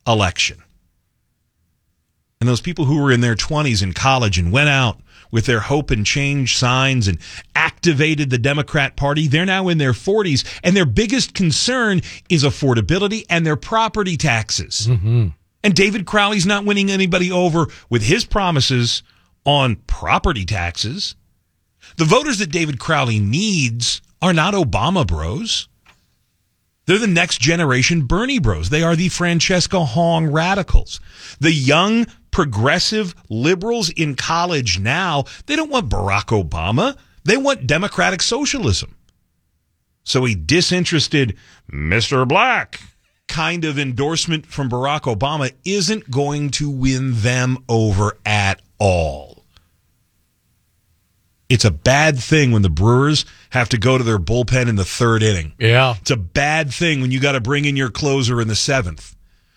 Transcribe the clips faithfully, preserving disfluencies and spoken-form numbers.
election. And those people who were in their twenties in college and went out with their hope and change signs and activated the Democrat Party, they're now in their forties, and their biggest concern is affordability and their property taxes. Mm-hmm. And David Crowley's not winning anybody over with his promises on property taxes. The voters that David Crowley needs are not Obama bros. They're the next generation Bernie bros. They are the Francesca Hong radicals. The young progressive liberals in college now, they don't want Barack Obama. They want democratic socialism. So a disinterested Mister Black kind of endorsement from Barack Obama isn't going to win them over at all. It's a bad thing when the Brewers have to go to their bullpen in the third inning. Yeah. It's a bad thing when you got to bring in your closer in the seventh.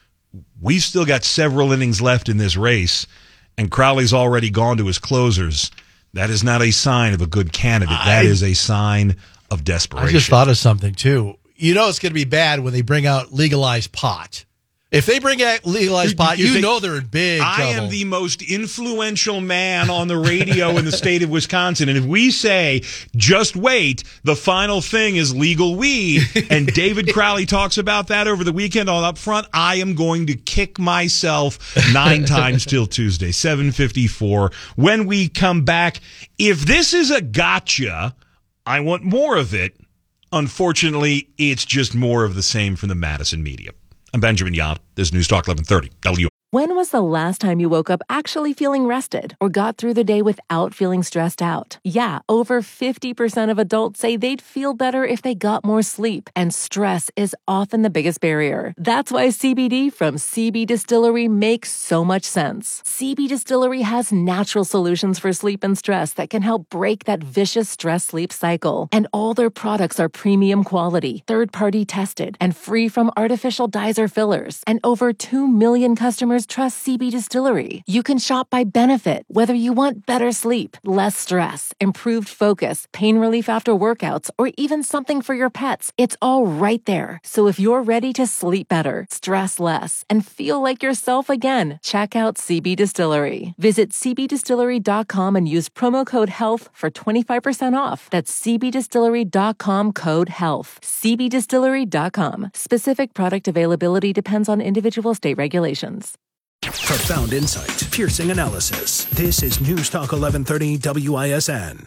We've still got several innings left in this race, and Crowley's already gone to his closers. That is not a sign of a good candidate. That I, is a sign of desperation. I just thought of something, too. You know it's going to be bad when they bring out legalized pot. If they bring out legalized pot, you, you, you know they're in big I trouble. I am the most influential man on the radio in the state of Wisconsin. And if we say, just wait, the final thing is legal weed, and David Crowley talks about that over the weekend on Upfront, I am going to kick myself nine times till Tuesday, seven fifty-four. When we come back, if this is a gotcha, I want more of it. Unfortunately, it's just more of the same from the Madison media. I'm Benjamin Yant. This is News Talk eleven thirty. W. When was the last time you woke up actually feeling rested or got through the day without feeling stressed out? Yeah, over fifty percent of adults say they'd feel better if they got more sleep, and stress is often the biggest barrier. That's why C B D from C B Distillery makes so much sense. C B Distillery has natural solutions for sleep and stress that can help break that vicious stress-sleep cycle. And all their products are premium quality, third-party tested, and free from artificial dyes or fillers. And over two million customers trust C B Distillery. You can shop by benefit, whether you want better sleep, less stress, improved focus, pain relief after workouts, or even something for your pets. It's all right there. So if you're ready to sleep better, stress less, and feel like yourself again, check out C B Distillery. Visit c b distillery dot com and use promo code HEALTH for twenty-five percent off. That's c b distillery dot com code HEALTH. c b distillery dot com. Specific product availability depends on individual state regulations. Profound insight, piercing analysis. This is News Talk eleven thirty W I S N.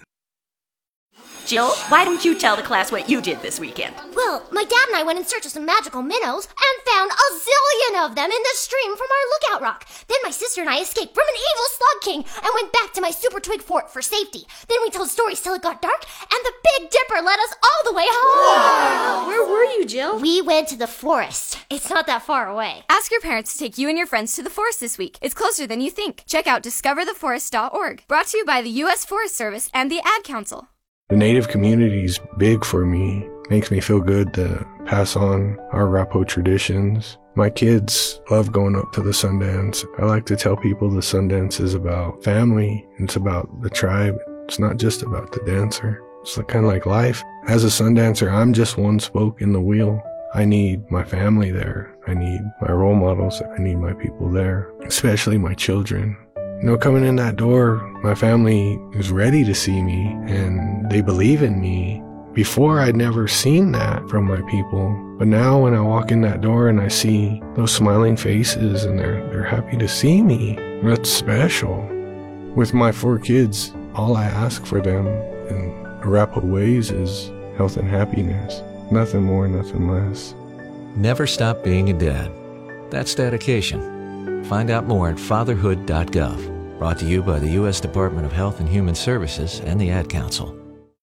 Jill, why don't you tell the class what you did this weekend? Well, my dad and I went in search of some magical minnows and found a zillion of them in the stream from our lookout rock. Then my sister and I escaped from an evil slug king and went back to my super twig fort for safety. Then we told stories till it got dark, and the Big Dipper led us all the way home. Wow. Where were you, Jill? We went to the forest. It's not that far away. Ask your parents to take you and your friends to the forest this week. It's closer than you think. Check out discover the forest dot org. Brought to you by the U S Forest Service and the Ad Council. The Native community's big for me. Makes me feel good to pass on our Arapaho traditions. My kids love going up to the Sundance. I like to tell people the Sundance is about family. It's about the tribe. It's not just about the dancer. It's kind of like life. As a Sundancer, I'm just one spoke in the wheel. I need my family there. I need my role models. I need my people there, especially my children. You know, coming in that door, my family is ready to see me, and they believe in me. Before, I'd never seen that from my people. But now when I walk in that door and I see those smiling faces and they're, they're happy to see me, that's special. With my four kids, all I ask for them in Arapaho ways is health and happiness. Nothing more, nothing less. Never stop being a dad. That's dedication. Find out more at fatherhood dot gov. Brought to you by the U S Department of Health and Human Services and the Ad Council.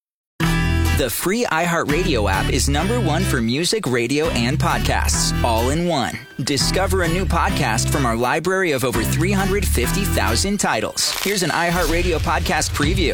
The free iHeartRadio app is number one for music, radio, and podcasts, all in one. Discover a new podcast from our library of over three hundred fifty thousand titles. Here's an iHeartRadio podcast preview.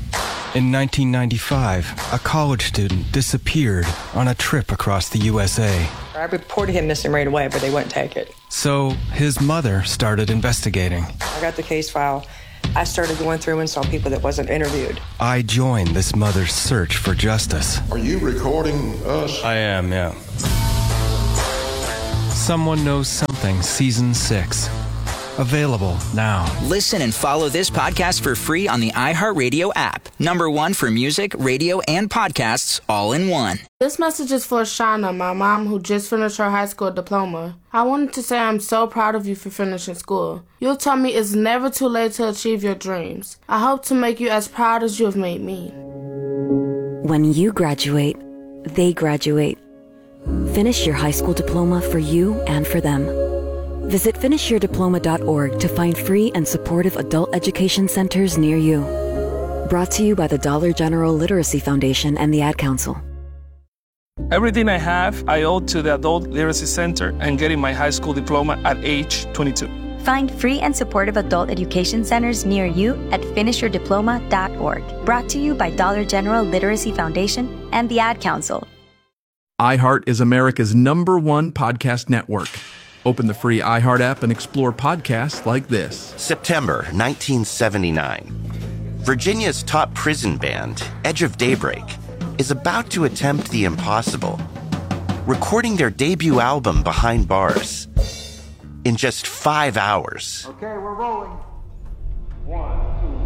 In nineteen ninety-five, a college student disappeared on a trip across the U S A. I reported him missing right away, but they wouldn't take it. So his mother started investigating. I got the case file. I started going through and saw people that wasn't interviewed. I joined this mother's search for justice. Are you recording us? I am, yeah. Someone Knows Something Season six. Available now. Listen and follow this podcast for free on the iHeartRadio app. Number one for music, radio, and podcasts all in one. This message is for Shauna, my mom, who just finished her high school diploma. I wanted to say I'm so proud of you for finishing school. You told me it's never too late to achieve your dreams. I hope to make you as proud as you have made me. When you graduate, they graduate. Finish your high school diploma for you and for them. Visit finish your diploma dot org to find free and supportive adult education centers near you. Brought to you by the Dollar General Literacy Foundation and the Ad Council. Everything I have, I owe to the Adult Literacy Center and getting my high school diploma at age twenty-two. Find free and supportive adult education centers near you at finish your diploma dot org. Brought to you by Dollar General Literacy Foundation and the Ad Council. iHeart is America's number one podcast network. Open the free iHeart app and explore podcasts like this. September nineteen seventy-nine. Virginia's top prison band, Edge of Daybreak, is about to attempt the impossible, recording their debut album Behind Bars in just five hours. Okay, we're rolling. One,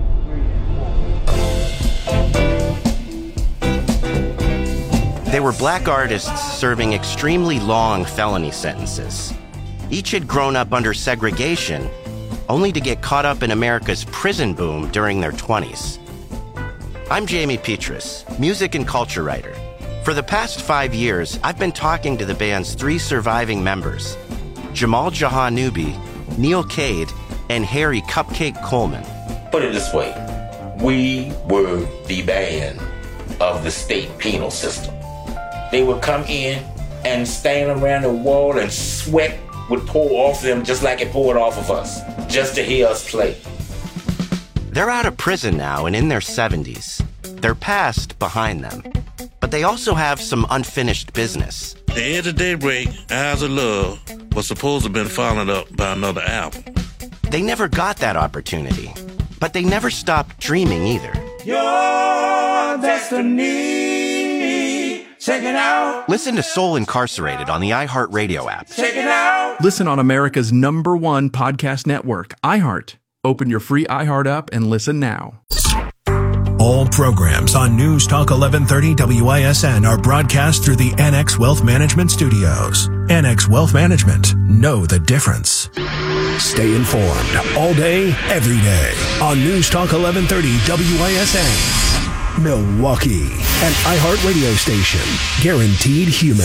two, three, four. They were black artists serving extremely long felony sentences. Each had grown up under segregation, only to get caught up in America's prison boom during their twenties. I'm Jamie Petrus, music and culture writer. For the past five years, I've been talking to the band's three surviving members, Jamal Jahanubi, Neil Cade, and Harry Cupcake Coleman. Put it this way, we were the band of the state penal system. They would come in and stand around the wall and sweat would pour off them just like it poured off of us, just to hear us play. They're out of prison now and in their seventies. Their past behind them. But they also have some unfinished business. The Edge of Daybreak, Eyes of Love, was supposed to have been followed up by another album. They never got that opportunity, but they never stopped dreaming either. Your destiny, check it out. Listen to Soul Incarcerated on the iHeartRadio app. Check it out. Listen on America's number one podcast network, iHeart. Open your free iHeart app and listen now. All programs on News Talk eleven thirty W I S N are broadcast through the N X Wealth Management Studios. N X Wealth Management. Know the difference. Stay informed all day, every day on News Talk eleven thirty W I S N. Milwaukee, an iHeart radio station. Guaranteed human.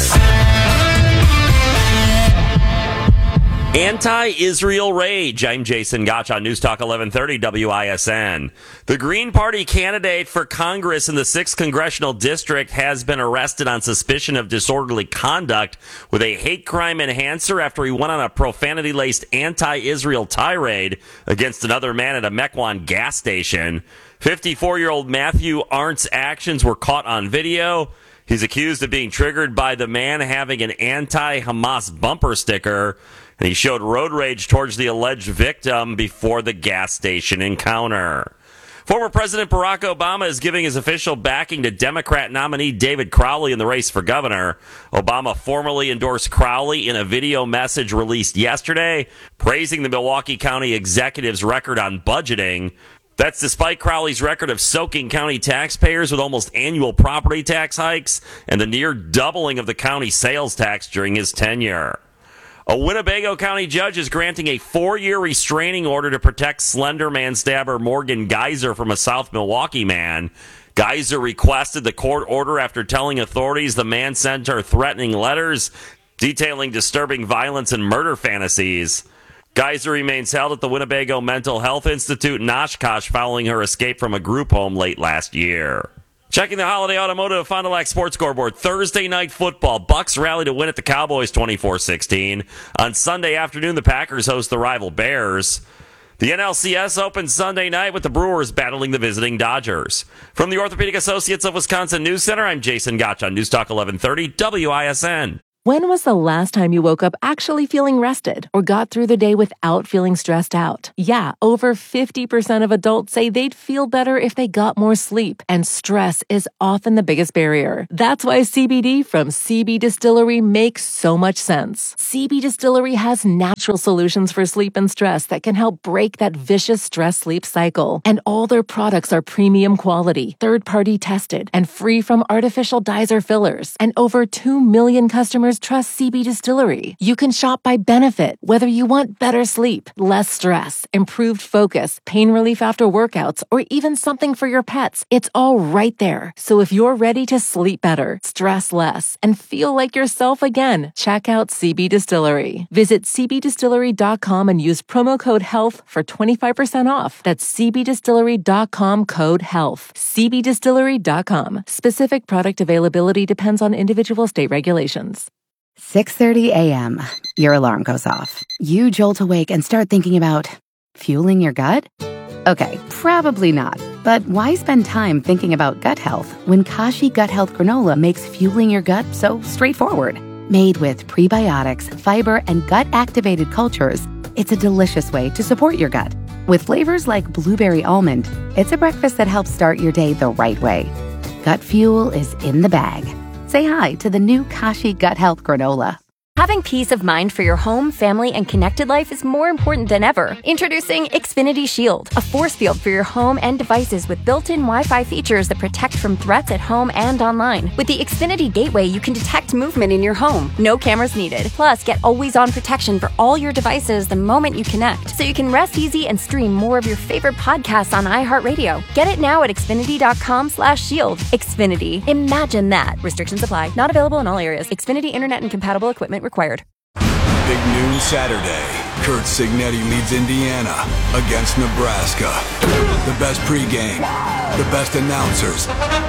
Anti-Israel rage. I'm Jason Gotch on News Talk eleven thirty W I S N. The Green Party candidate for Congress in the sixth Congressional District has been arrested on suspicion of disorderly conduct with a hate crime enhancer after he went on a profanity-laced anti-Israel tirade against another man at a Mequon gas station. fifty-four-year-old Matthew Arndt's actions were caught on video. He's accused of being triggered by the man having an anti-Hamas bumper sticker, and he showed road rage towards the alleged victim before the gas station encounter. Former President Barack Obama is giving his official backing to Democrat nominee David Crowley in the race for governor. Obama formally endorsed Crowley in a video message released yesterday, praising the Milwaukee County executive's record on budgeting. That's despite Crowley's record of soaking county taxpayers with almost annual property tax hikes and the near doubling of the county sales tax during his tenure. A Winnebago County judge is granting a four-year restraining order to protect Slender Man stabber Morgan Geyser from a South Milwaukee man. Geyser requested the court order after telling authorities the man sent her threatening letters detailing disturbing violence and murder fantasies. Geyser remains held at the Winnebago Mental Health Institute in Oshkosh following her escape from a group home late last year. Checking the Holiday Automotive Fond du Lac Sports Scoreboard. Thursday night football. Bucks rally to win at the Cowboys twenty-four sixteen. On Sunday afternoon, the Packers host the rival Bears. The N L C S opens Sunday night with the Brewers battling the visiting Dodgers. From the Orthopedic Associates of Wisconsin News Center, I'm Jason Gotch on News Talk eleven thirty W I S N. When was the last time you woke up actually feeling rested or got through the day without feeling stressed out? Yeah, over fifty percent of adults say they'd feel better if they got more sleep, and stress is often the biggest barrier. That's why C B D from C B Distillery makes so much sense. C B Distillery has natural solutions for sleep and stress that can help break that vicious stress-sleep cycle. And all their products are premium quality, third-party tested, and free from artificial dyes or fillers. And over two million customers trust C B Distillery. You can shop by benefit, whether you want better sleep, less stress, improved focus, pain relief after workouts, or even something for your pets. It's all right there. So if you're ready to sleep better, stress less, and feel like yourself again, check out C B Distillery. Visit c b distillery dot com and use promo code HEALTH for twenty-five percent off. That's c b distillery dot com code HEALTH. c b distillery dot com. Specific product availability depends on individual state regulations. six thirty a.m. Your alarm goes off. You jolt awake and start thinking about fueling your gut? Okay, probably not. But why spend time thinking about gut health when Kashi Gut Health Granola makes fueling your gut so straightforward? Made with prebiotics, fiber, and gut-activated cultures, it's a delicious way to support your gut. With flavors like blueberry almond, it's a breakfast that helps start your day the right way. Gut fuel is in the bag. Say hi to the new Kashi Gut Health Granola. Having peace of mind for your home, family, and connected life is more important than ever. Introducing Xfinity Shield, a force field for your home and devices with built-in Wi-Fi features that protect from threats at home and online. With the Xfinity Gateway, you can detect movement in your home. No cameras needed. Plus, get always-on protection for all your devices the moment you connect, so you can rest easy and stream more of your favorite podcasts on iHeartRadio. Get it now at xfinity dot com slash shield. Xfinity. Imagine that. Restrictions apply. Not available in all areas. Xfinity Internet and compatible equipment required. Big noon Saturday. Curt Cignetti leads Indiana against Nebraska. The best pregame, the best announcers.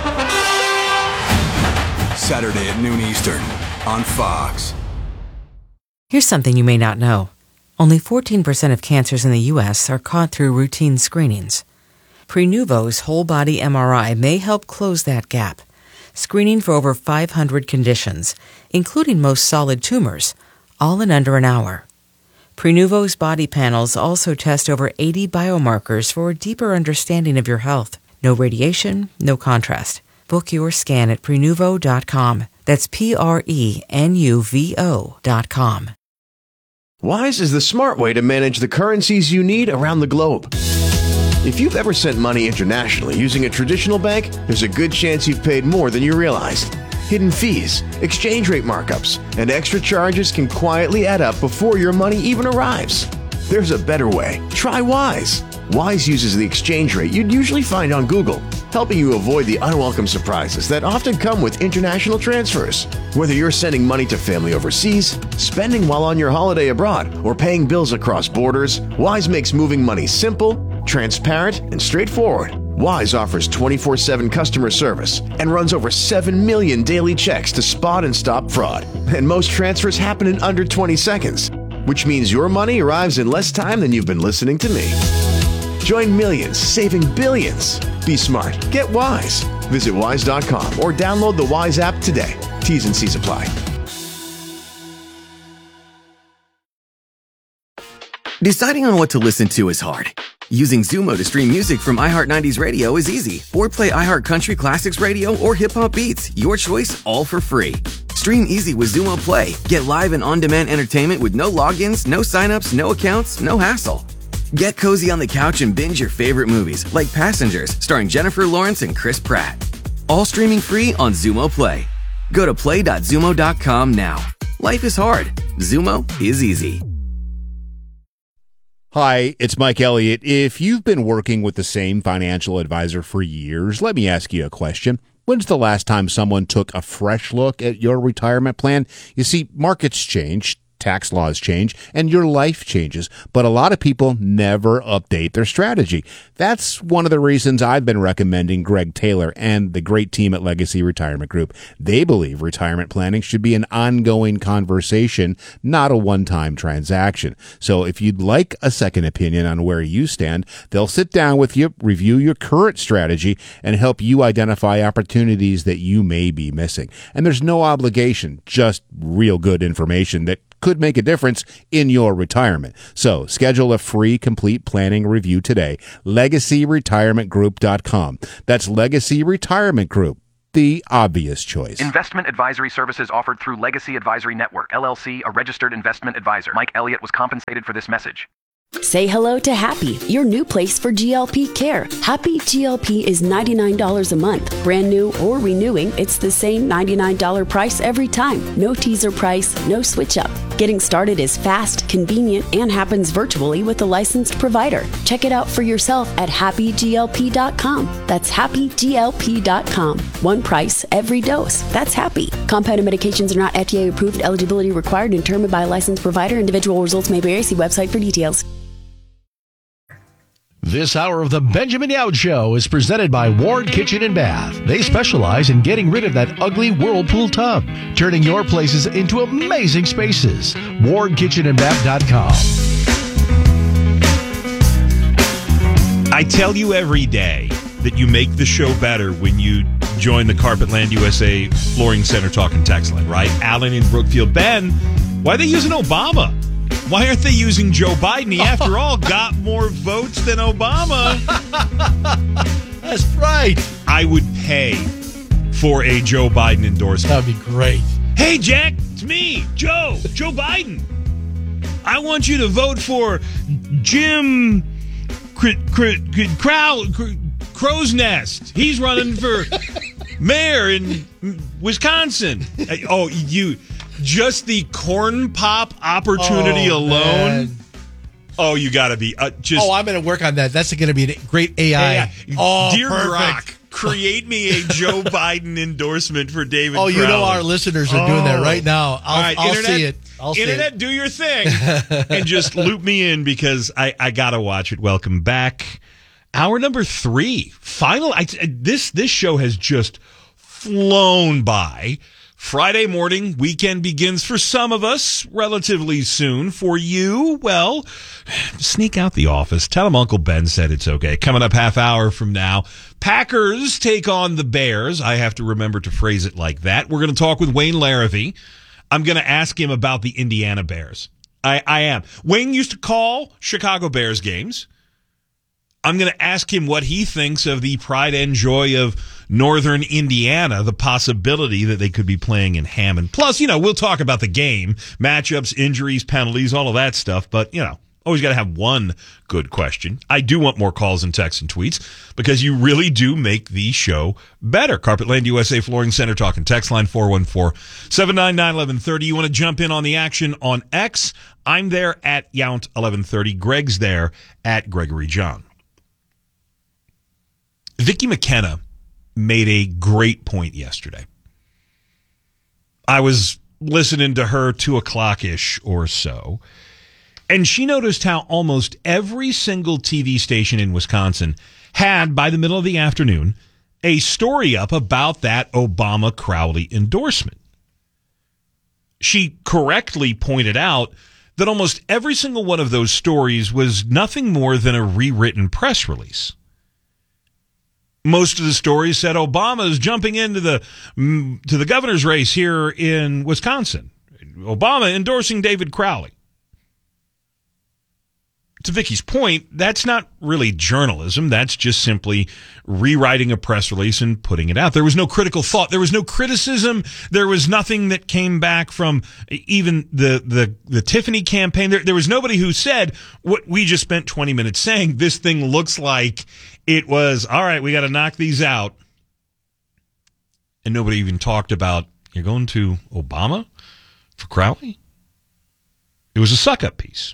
Saturday at noon Eastern on Fox. Here's something you may not know. Only fourteen percent of cancers in the U S are caught through routine screenings. Prenuvo's whole-body M R I may help close that gap, screening for over five hundred conditions, including most solid tumors, all in under an hour. Prenuvo's body panels also test over eighty biomarkers for a deeper understanding of your health. No radiation, no contrast. Book your scan at prenuvo dot com. That's P R E N U V O dot com. Wise is the smart way to manage the currencies you need around the globe. If you've ever sent money internationally using a traditional bank, there's a good chance you've paid more than you realized. Hidden fees, exchange rate markups, and extra charges can quietly add up before your money even arrives. There's a better way. Try Wise. Wise uses the exchange rate you'd usually find on Google, helping you avoid the unwelcome surprises that often come with international transfers. Whether you're sending money to family overseas, spending while on your holiday abroad, or paying bills across borders, Wise makes moving money simple, transparent, and straightforward. Wise offers twenty-four seven customer service and runs over seven million daily checks to spot and stop fraud. And most transfers happen in under twenty seconds, which means your money arrives in less time than you've been listening to me. Join millions, saving billions. Be smart. Get Wise. Visit wise dot com or download the Wise app today. T's and C's apply. Deciding on what to listen to is hard. Using Zumo to stream music from iHeart nineties Radio is easy. Or play iHeart Country Classics Radio or Hip Hop Beats. Your choice, all for free. Stream easy with Zumo Play. Get live and on-demand entertainment with no logins, no signups, no accounts, no hassle. Get cozy on the couch and binge your favorite movies, like Passengers, starring Jennifer Lawrence and Chris Pratt. All streaming free on Zumo Play. Go to play dot zumo dot com now. Life is hard. Zumo is easy. Hi, it's Mike Elliott. If you've been working with the same financial advisor for years, let me ask you a question. When's the last time someone took a fresh look at your retirement plan? You see, markets change, tax laws change and your life changes, but a lot of people never update their strategy. That's one of the reasons I've been recommending Greg Taylor and the great team at Legacy Retirement Group. They believe retirement planning should be an ongoing conversation, not a one-time transaction. So if you'd like a second opinion on where you stand, they'll sit down with you, review your current strategy, and help you identify opportunities that you may be missing. And there's no obligation, just real good information that could make a difference in your retirement. So schedule a free complete planning review today. legacy retirement group dot com. That's Legacy Retirement Group, the obvious choice. Investment advisory services offered through Legacy Advisory Network, L L C, a registered investment advisor. Mike Elliott was compensated for this message. Say hello to Happy, your new place for G L P care. Happy G L P is ninety-nine dollars a month. Brand new or renewing, it's the same ninety-nine dollars price every time. No teaser price, no switch up. Getting started is fast, convenient, and happens virtually with a licensed provider. Check it out for yourself at happy g l p dot com. That's happy g l p dot com. One price, every dose. That's Happy. Compounded medications are not F D A approved. Eligibility required and determined by a licensed provider. Individual results may vary. See website for details. This hour of the Benjamin Yount Show is presented by Ward Kitchen and Bath. They specialize in getting rid of that ugly whirlpool tub, turning your places into amazing spaces. ward kitchen and bath dot com. I tell you every day that you make the show better when you join the Carpetland U S A Flooring Center Talking Text Line, right? Alan in Brookfield. Ben, why are they using Obama? Why aren't they using Joe Biden? He, after all, got more votes than Obama. That's right. I would pay for a Joe Biden endorsement. That would be great. Hey, Jack, it's me, Joe, Joe Biden. I want you to vote for Jim Cr- Cr- Cr- Crow- Cr- Crow's Nest. He's running for mayor in Wisconsin. Oh, you... Just the corn pop opportunity oh, alone. Man. Oh, you got to be uh, just. Oh, I'm going to work on that. That's going to be a great A I. A I. Oh, Dear perfect. Grok, create me a Joe Biden endorsement for David. Oh, you Crowley. know our listeners are oh. doing that right now. I'll, All right, I'll internet, see it. I'll internet, see it. do your thing and just loop me in because I, I got to watch it. Welcome back. Hour number three. Final. I, this this show has just flown by. Friday morning, weekend begins for some of us relatively soon. For you, well, sneak out the office. Tell them Uncle Ben said it's okay. Coming up half hour from now, Packers take on the Bears. I have to remember to phrase it like that. We're going to talk with Wayne Larrivee. I'm going to ask him about the Indiana Bears. I, I am. Wayne used to call Chicago Bears games. I'm going to ask him what he thinks of the pride and joy of Northern Indiana, the possibility that they could be playing in Hammond. Plus, you know, we'll talk about the game, matchups, injuries, penalties, all of that stuff. But, you know, always got to have one good question. I do want more calls and texts and tweets because you really do make the show better. Carpetland U S A Flooring Center talking. Text line four one four, seven nine nine, one one three zero. You want to jump in on the action on X? I'm there at Yount eleven thirty. Greg's there at Gregory John. Vicki McKenna made a great point yesterday. I was listening to her two o'clock-ish or so, and she noticed how almost every single T V station in Wisconsin had, by the middle of the afternoon, a story up about that Obama-Crowley endorsement. She correctly pointed out that almost every single one of those stories was nothing more than a rewritten press release. Most of the stories said Obama is jumping into the to the governor's race here in Wisconsin. Obama endorsing David Crowley. To Vicky's point, that's not really journalism. That's just simply rewriting a press release and putting it out. There was no critical thought. There was no criticism. There was nothing that came back from even the the, the Tiffany campaign. There, there was nobody who said what we just spent twenty minutes saying. This thing looks like it was, all right, we got to knock these out. And nobody even talked about, you're going to Obama for Crowley? It was a suck-up piece.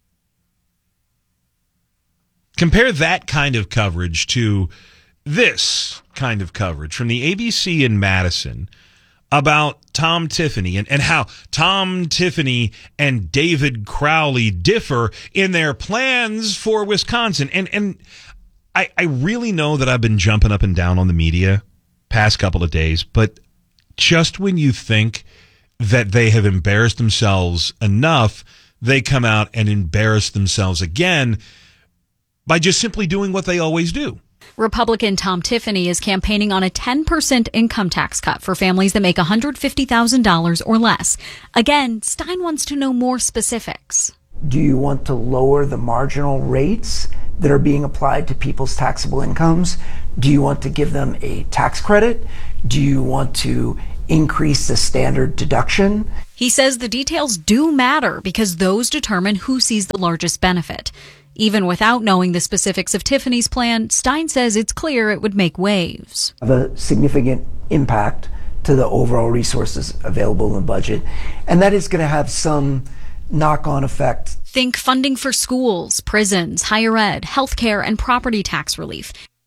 Compare that kind of coverage to this kind of coverage from the A B C in Madison about Tom Tiffany and, and how Tom Tiffany and David Crowley differ in their plans for Wisconsin. And and I, I really know that I've been jumping up and down on the media past couple of days, but just when you think that they have embarrassed themselves enough, they come out and embarrass themselves again by just simply doing what they always do. Republican Tom Tiffany is campaigning on a ten percent income tax cut for families that make one hundred fifty thousand dollars or less. Again, Stein wants to know more specifics. Do you want to lower the marginal rates that are being applied to people's taxable incomes? Do you want to give them a tax credit? Do you want to increase the standard deduction? He says the details do matter because those determine who sees the largest benefit. Even without knowing the specifics of Tiffany's plan, Stein says it's clear it would make waves. Have a significant impact to the overall resources available in the budget, and that is going to have some knock-on effect. Think funding for schools, prisons, higher ed, healthcare, and property tax relief.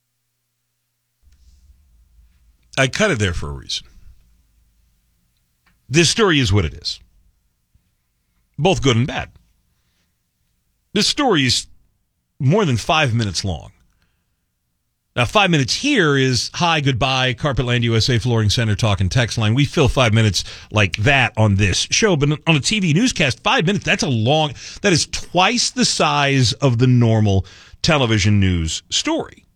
I cut it there for a reason. This story is what it is. Both good and bad. This story is more than five minutes long. Now, five minutes here is hi, goodbye, Carpetland U S A Flooring Center talk and text line. We fill five minutes like that on this show, but on a T V newscast, five minutes, that's a long, that is twice the size of the normal television news story.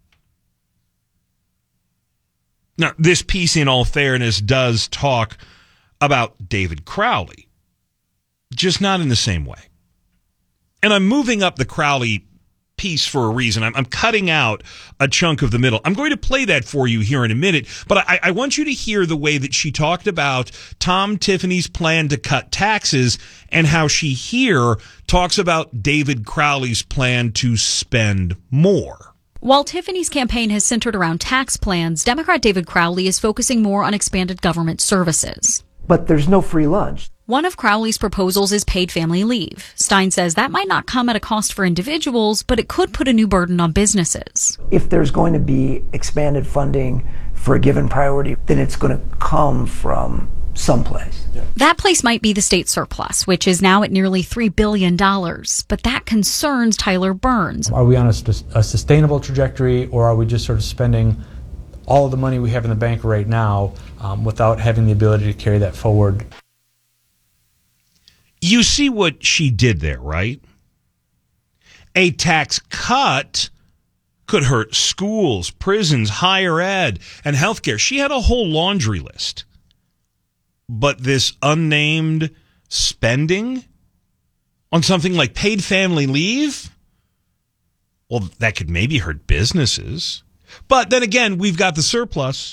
Now, this piece, in all fairness, does talk about David Crowley, just not in the same way. And I'm moving up the Crowley piece for a reason. I'm, I'm cutting out a chunk of the middle. I'm going to play that for you here in a minute, but I, I want you to hear the way that she talked about Tom Tiffany's plan to cut taxes and how she here talks about David Crowley's plan to spend more. While Tiffany's campaign has centered around tax plans, Democrat David Crowley is focusing more on expanded government services. But there's no free lunch. One of Crowley's proposals is paid family leave. Stein says that might not come at a cost for individuals, but it could put a new burden on businesses. If there's going to be expanded funding for a given priority, then it's going to come from someplace. Yeah. That place might be the state surplus, which is now at nearly three billion dollars. But that concerns Tyler Burns. Are we on a, a sustainable trajectory, or are we just sort of spending all of the money we have in the bank right now um, without having the ability to carry that forward? You see what she did there, right? A tax cut could hurt schools, prisons, higher ed, and healthcare. She had a whole laundry list. But this unnamed spending on something like paid family leave, well, that could maybe hurt businesses. But then again, we've got the surplus.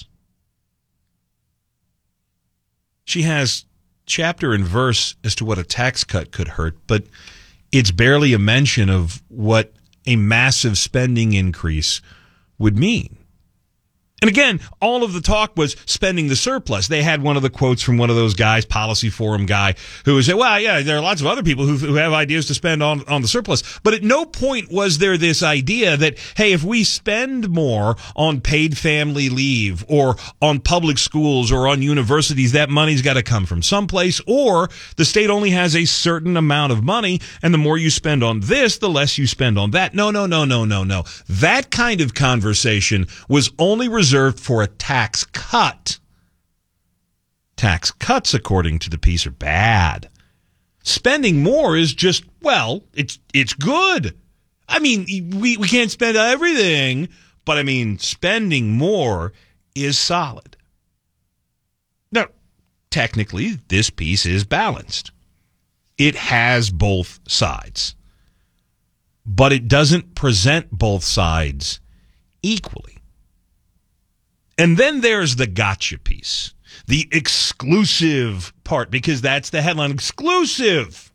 She has chapter and verse as to what a tax cut could hurt, but it's barely a mention of what a massive spending increase would mean. And again, all of the talk was spending the surplus. They had one of the quotes from one of those guys, Policy Forum guy, who would say, well, yeah, there are lots of other people who, who have ideas to spend on, on the surplus. But at no point was there this idea that, hey, if we spend more on paid family leave or on public schools or on universities, that money's got to come from someplace, or the state only has a certain amount of money, and the more you spend on this, the less you spend on that. No, no, no, no, no, no. That kind of conversation was only reserved reserved for a tax cut. Tax cuts, according to the piece, are bad. Spending more is just, well, it's it's good. I mean, we, we can't spend everything, but I mean, spending more is solid. Now, technically, this piece is balanced. It has both sides, but it doesn't present both sides equally. And then there's the gotcha piece, the exclusive part, because that's the headline, exclusive.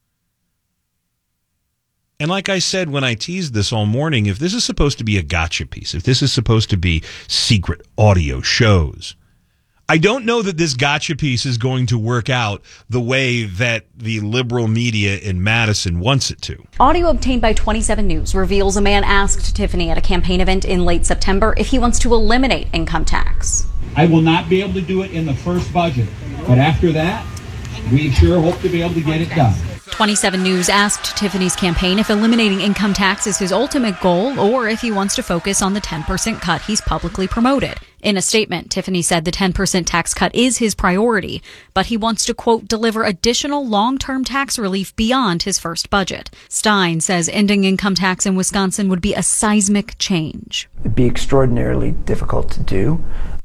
And like I said when I teased this all morning, if this is supposed to be a gotcha piece, if this is supposed to be secret audio shows, I don't know that this gotcha piece is going to work out the way that the liberal media in Madison wants it to. Audio obtained by twenty-seven News reveals a man asked Tiffany at a campaign event in late September if he wants to eliminate income tax. I will not be able to do it in the first budget, but after that, we sure hope to be able to get it done. twenty-seven News asked Tiffany's campaign if eliminating income tax is his ultimate goal or if he wants to focus on the ten percent cut he's publicly promoted. In a statement, Tiffany said the ten percent tax cut is his priority, but he wants to, quote, deliver additional long-term tax relief beyond his first budget. Stein says ending income tax in Wisconsin would be a seismic change. It'd be extraordinarily difficult to do.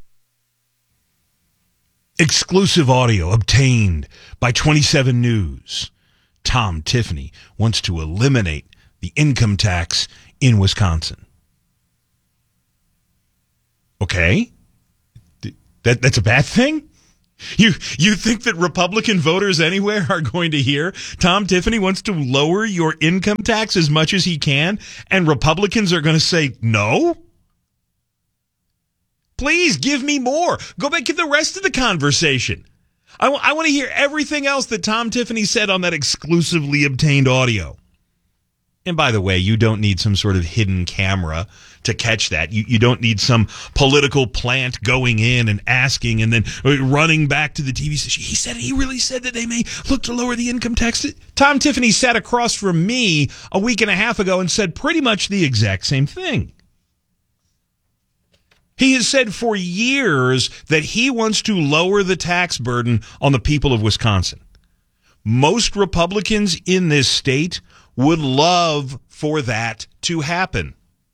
Exclusive audio obtained by twenty-seven News. Tom Tiffany wants to eliminate the income tax in Wisconsin. Okay? That that's a bad thing? You you think that Republican voters anywhere are going to hear Tom Tiffany wants to lower your income tax as much as he can, and Republicans are going to say no? Please give me more. Go back to the rest of the conversation. I, w- I want to hear everything else that Tom Tiffany said on that exclusively obtained audio. And by the way, you don't need some sort of hidden camera to catch that. You, you don't need some political plant going in and asking and then running back to the T V station. He said, he really said that they may look to lower the income tax. Tom Tiffany sat across from me a week and a half ago and said pretty much the exact same thing. He has said for years that he wants to lower the tax burden on the people of Wisconsin. Most Republicans in this state would love for that to happen.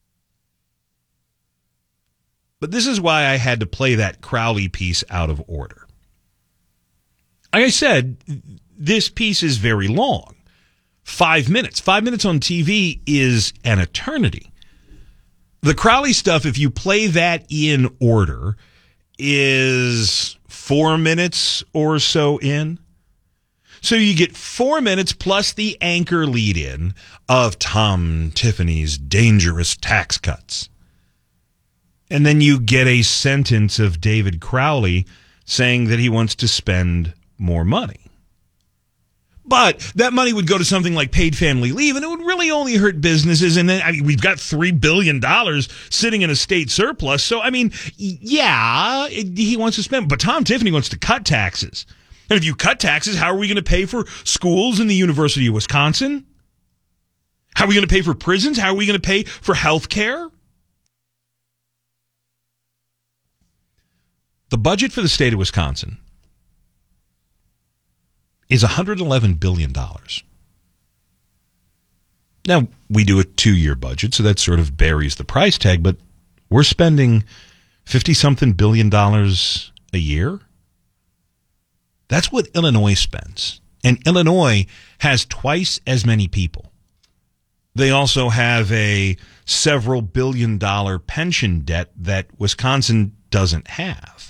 But this is why I had to play that Crowley piece out of order. Like I said, this piece is very long. Five minutes. Five minutes on T V is an eternity. The Crowley stuff, if you play that in order, is four minutes or so in. So you get four minutes plus the anchor lead-in of Tom Tiffany's dangerous tax cuts. And then you get a sentence of David Crowley saying that he wants to spend more money. But that money would go to something like paid family leave, and it would really only hurt businesses. And then I mean, we've got three billion dollars sitting in a state surplus. So, I mean, yeah, it, he wants to spend. But Tom Tiffany wants to cut taxes. And if you cut taxes, how are we going to pay for schools in the University of Wisconsin? How are we going to pay for prisons? How are we going to pay for health care? The budget for the state of Wisconsin is one hundred eleven billion dollars. Now, we do a two-year budget, so that sort of buries the price tag, but we're spending fifty-something billion dollars a year. That's what Illinois spends. And Illinois has twice as many people. They also have a several billion dollar pension debt that Wisconsin doesn't have.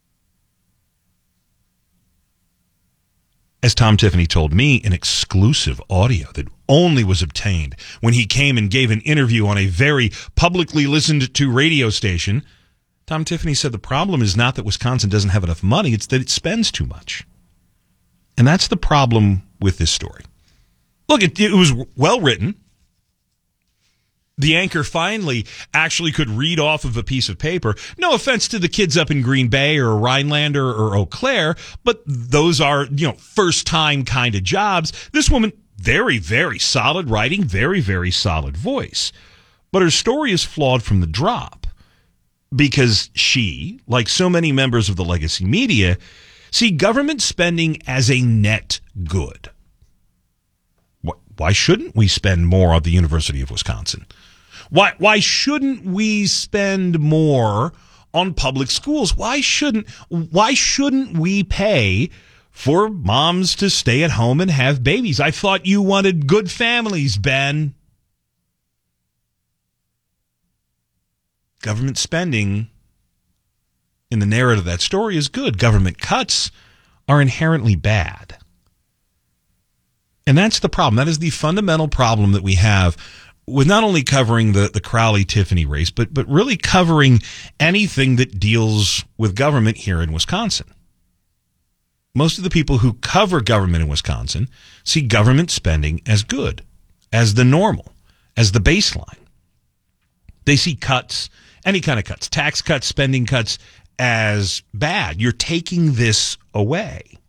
As Tom Tiffany told me in exclusive audio that only was obtained when he came and gave an interview on a very publicly listened to radio station, Tom Tiffany said the problem is not that Wisconsin doesn't have enough money, it's that it spends too much. And that's the problem with this story. Look, it, it was well written. The anchor finally actually could read off of a piece of paper. No offense to the kids up in Green Bay or Rhinelander or Eau Claire, but those are, you know, first-time kind of jobs. This woman, very, very solid writing, very, very solid voice. But her story is flawed from the drop because she, like so many members of the legacy media, see government spending as a net good. Why shouldn't we spend more on the University of Wisconsin? Why why shouldn't we spend more on public schools? Why shouldn't why shouldn't we pay for moms to stay at home and have babies? I thought you wanted good families, Ben. Government spending in the narrative of that story is good. Government cuts are inherently bad. And that's the problem. That is the fundamental problem that we have with not only covering the, the Crowley-Tiffany race, but, but really covering anything that deals with government here in Wisconsin. Most of the people who cover government in Wisconsin see government spending as good, as the normal, as the baseline. They see cuts, any kind of cuts, tax cuts, spending cuts, as bad. You're taking this away.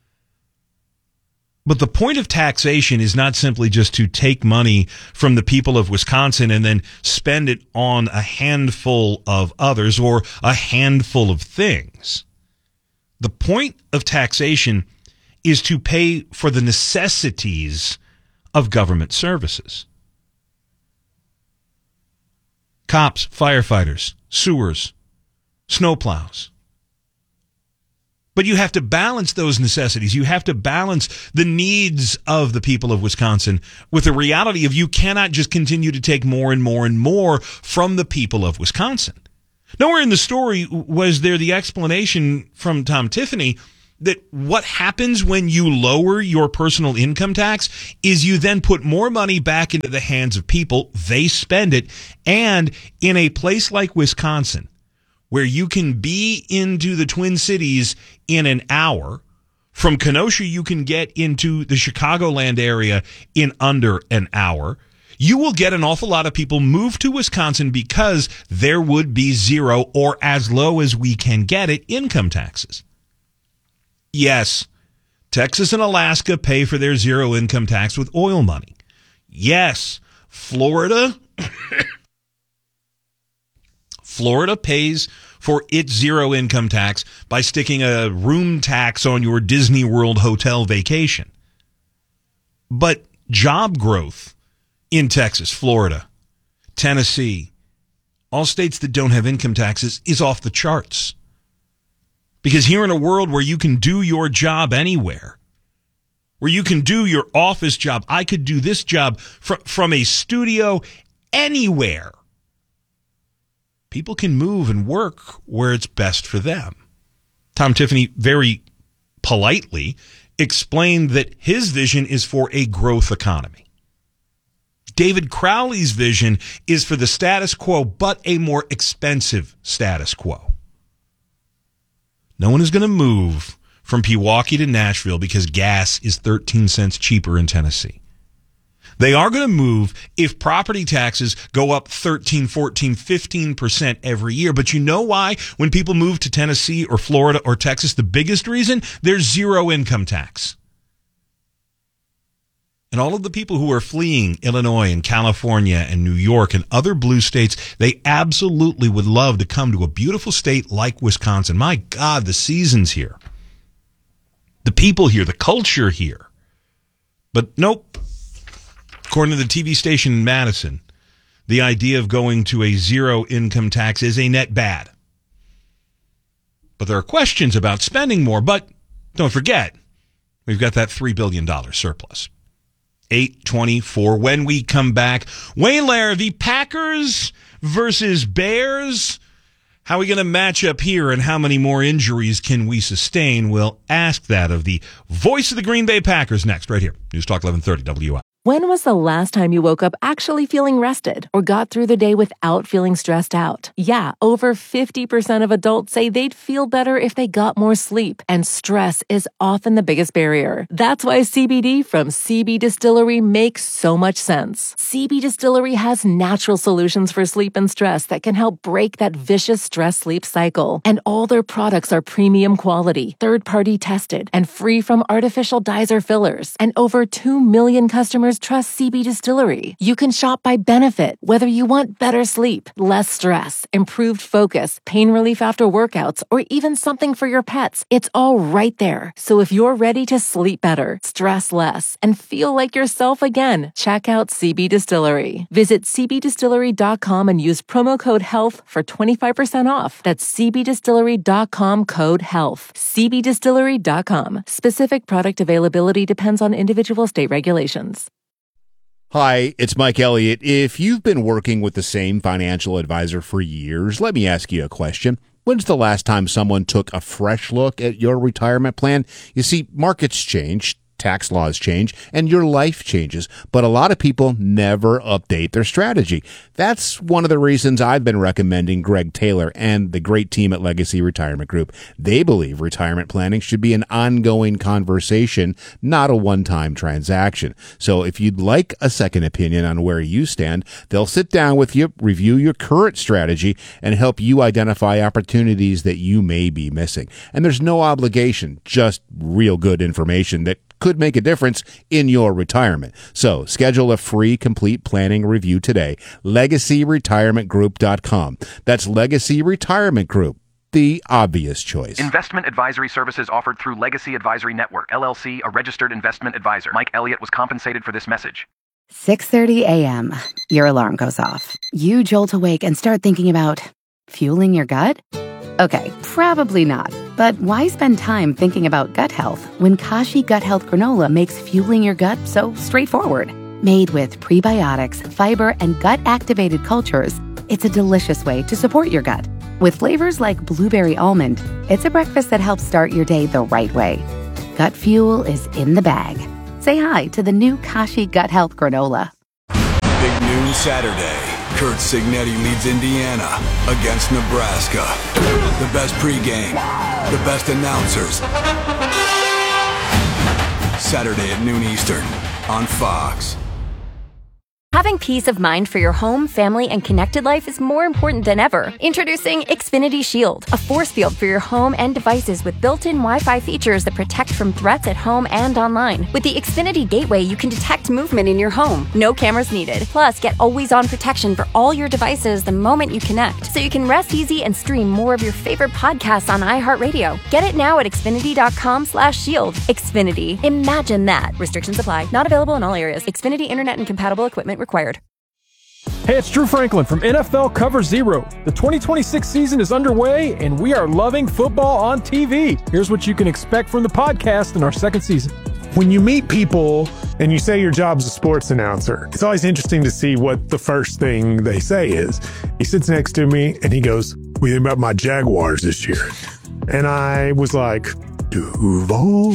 But the point of taxation is not simply just to take money from the people of Wisconsin and then spend it on a handful of others or a handful of things. The point of taxation is to pay for the necessities of government services. Cops, firefighters, sewers, snowplows. But you have to balance those necessities. You have to balance the needs of the people of Wisconsin with the reality of you cannot just continue to take more and more and more from the people of Wisconsin. Nowhere in the story was there the explanation from Tom Tiffany that what happens when you lower your personal income tax is you then put more money back into the hands of people, they spend it, and in a place like Wisconsin, where you can be into the Twin Cities in an hour, from Kenosha you can get into the Chicagoland area in under an hour, you will get an awful lot of people move to Wisconsin because there would be zero or as low as we can get it income taxes. Yes, Texas and Alaska pay for their zero income tax with oil money. Yes, Florida Florida pays for its zero income tax by sticking a room tax on your Disney World hotel vacation. But job growth in Texas, Florida, Tennessee, all states that don't have income taxes, is off the charts. Because here in a world where you can do your job anywhere, where you can do your office job, I could do this job fr- from a studio anywhere. People can move and work where it's best for them. Tom Tiffany very politely explained that his vision is for a growth economy. David Crowley's vision is for the status quo, but a more expensive status quo. No one is going to move from Pewaukee to Nashville because gas is thirteen cents cheaper in Tennessee. They are going to move if property taxes go up thirteen, fourteen, fifteen percent every year. But you know why? When people move to Tennessee or Florida or Texas, the biggest reason? There's zero income tax. And all of the people who are fleeing Illinois and California and New York and other blue states, they absolutely would love to come to a beautiful state like Wisconsin. My God, the seasons here. The people here, the culture here. But nope. According to the T V station in Madison, the idea of going to a zero income tax is a net bad. But there are questions about spending more. But don't forget, we've got that three billion dollars surplus. eight twenty-four. When we come back, Wayne Larrivee, Packers versus Bears. How are we going to match up here, and how many more injuries can we sustain? We'll ask that of the voice of the Green Bay Packers next, right here. News Talk eleven thirty W I. When was the last time you woke up actually feeling rested or got through the day without feeling stressed out? Yeah, over fifty percent of adults say they'd feel better if they got more sleep, and stress is often the biggest barrier. That's why C B D from C B Distillery makes so much sense. C B Distillery has natural solutions for sleep and stress that can help break that vicious stress-sleep cycle. And all their products are premium quality, third-party tested, and free from artificial dyes or fillers. And over two million customers trust C B Distillery. You can shop by benefit, whether you want better sleep, less stress, improved focus, pain relief after workouts, or even something for your pets. It's all right there. So if you're ready to sleep better, stress less, and feel like yourself again, check out C B Distillery. Visit c b distillery dot com and use promo code HEALTH for twenty-five percent off. That's c b distillery dot com code HEALTH. c b distillery dot com. Specific product availability depends on individual state regulations. Hi, it's Mike Elliott. If you've been working with the same financial advisor for years, let me ask you a question. When's the last time someone took a fresh look at your retirement plan? You see, markets change, tax laws change and your life changes, but a lot of people never update their strategy. That's one of the reasons I've been recommending Greg Taylor and the great team at Legacy Retirement Group. They believe retirement planning should be an ongoing conversation, not a one-time transaction. So if you'd like a second opinion on where you stand, they'll sit down with you, review your current strategy, and help you identify opportunities that you may be missing. And there's no obligation, just real good information that could make a difference in your retirement. So schedule a free complete planning review today. legacy retirement group dot com. That's Legacy Retirement Group, the obvious choice. Investment advisory services offered through Legacy Advisory Network, L L C, a registered investment advisor. Mike Elliott was compensated for this message. six thirty a.m. Your alarm goes off. You jolt awake and start thinking about fueling your gut? Okay, probably not. But why spend time thinking about gut health when Kashi Gut Health Granola makes fueling your gut so straightforward? Made with prebiotics, fiber, and gut-activated cultures, it's a delicious way to support your gut. With flavors like blueberry almond, it's a breakfast that helps start your day the right way. Gut fuel is in the bag. Say hi to the new Kashi Gut Health Granola. Big noon Saturday. Kurt Signetti leads Indiana against Nebraska. The best pregame, the best announcers. Saturday at noon Eastern on Fox. Having peace of mind for your home, family, and connected life is more important than ever. Introducing Xfinity Shield, a force field for your home and devices with built-in Wi-Fi features that protect from threats at home and online. With the Xfinity Gateway, you can detect movement in your home. No cameras needed. Plus, get always-on protection for all your devices the moment you connect, so you can rest easy and stream more of your favorite podcasts on iHeartRadio. Get it now at xfinity.com slash shield. Xfinity. Imagine that. Restrictions apply. Not available in all areas. Xfinity Internet and compatible equipment required. Hey, it's Drew Franklin from N F L Cover Zero. The twenty twenty-six season is underway, and we are loving football on T V. Here's what you can expect from the podcast in our second season. When you meet people and you say your job's a sports announcer, it's always interesting to see what the first thing they say is. He sits next to me and he goes, "What do you think about my Jaguars this year?" And I was like, Duval.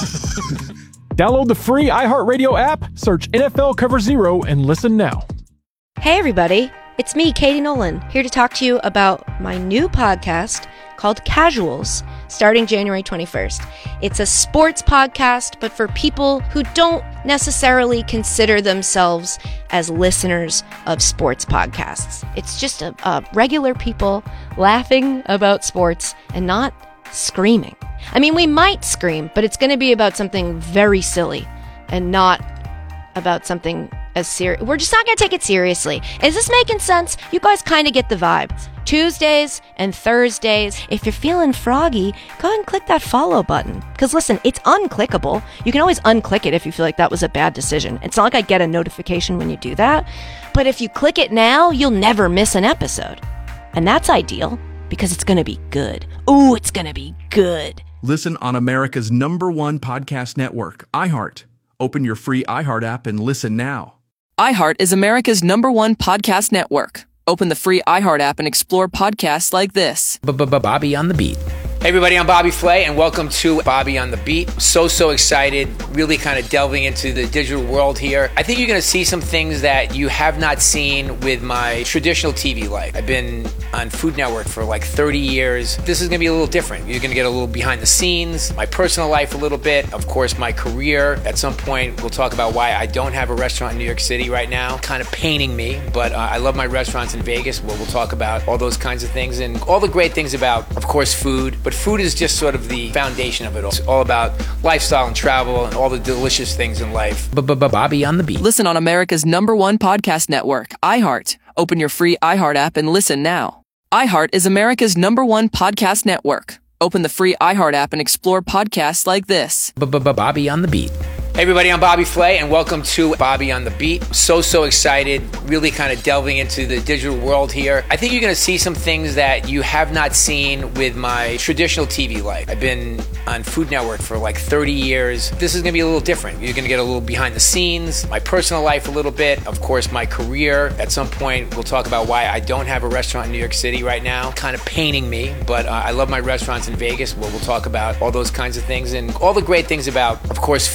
Download the free iHeartRadio app, search N F L Cover Zero, and listen now. Hey everybody, it's me, Katie Nolan, here to talk to you about my new podcast called Casuals, starting January twenty-first. It's a sports podcast, but for people who don't necessarily consider themselves as listeners of sports podcasts. It's just a, a regular people laughing about sports and not screaming. I mean, we might scream, but it's going to be about something very silly and not about something as serious. We're just not going to take it seriously. Is this making sense? You guys kind of get the vibe. Tuesdays and Thursdays. If you're feeling froggy, go ahead and click that follow button. Because listen, it's unclickable. You can always unclick it if you feel like that was a bad decision. It's not like I get a notification when you do that. But if you click it now, you'll never miss an episode. And that's ideal because it's going to be good. Ooh, it's going to be good. Listen on America's number one podcast network, iHeart. Open your free iHeart app and listen now. iHeart is America's number one podcast network. Open the free iHeart app and explore podcasts like this. Bobby on the Beat. Hey everybody, I'm Bobby Flay, and welcome to Bobby on the Beat. So, so excited, really kind of delving into the digital world here. I think you're going to see some things that you have not seen with my traditional T V life. I've been on Food Network for like thirty years. This is going to be a little different. You're going to get a little behind the scenes, my personal life a little bit, of course, my career. At some point, we'll talk about why I don't have a restaurant in New York City right now. Kind of paining me, but uh, I love my restaurants in Vegas, where we'll talk about all those kinds of things and all the great things about, of course, food. But food is just sort of the foundation of it all. It's all about lifestyle and travel and all the delicious things in life. Bobby on the Beat. Listen on America's number one podcast network, iHeart. Open your free iHeart app and listen now. iHeart is America's number one podcast network. Open the free iHeart app and explore podcasts like this. Bobby on the Beat. Hey everybody, I'm Bobby Flay, and welcome to Bobby on the Beat. So, so excited, really kind of delving into the digital world here. I think you're going to see some things that you have not seen with my traditional T V life. I've been on Food Network for like thirty years. This is going to be a little different. You're going to get a little behind the scenes, my personal life a little bit, of course, my career. At some point, we'll talk about why I don't have a restaurant in New York City right now. Kind of paining me, but uh, I love my restaurants in Vegas, where we'll talk about all those kinds of things and all the great things about, of course, food. But